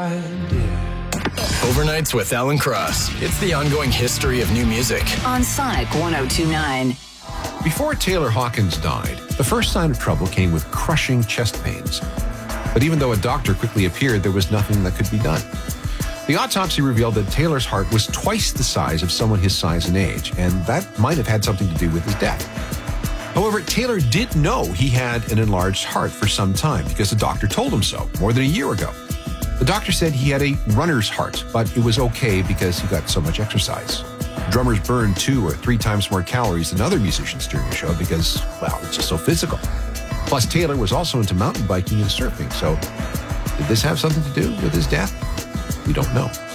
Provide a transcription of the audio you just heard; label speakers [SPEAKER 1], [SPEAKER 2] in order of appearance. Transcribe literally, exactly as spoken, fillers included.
[SPEAKER 1] idea.
[SPEAKER 2] Overnights with Alan Cross. It's the ongoing history of new music.
[SPEAKER 3] On Sonic one oh two point nine.
[SPEAKER 4] Before Taylor Hawkins died, the first sign of trouble came with crushing chest pains. But even though a doctor quickly appeared, there was nothing that could be done. The autopsy revealed that Taylor's heart was twice the size of someone his size and age, and that might have had something to do with his death. However, Taylor did know he had an enlarged heart for some time because the doctor told him so more than a year ago. The doctor said he had a runner's heart, but it was okay because he got so much exercise. Drummers burn two or three times more calories than other musicians during a show because, well, it's just so physical. Plus, Taylor was also into mountain biking and surfing, so did this have something to do with his death? We don't know.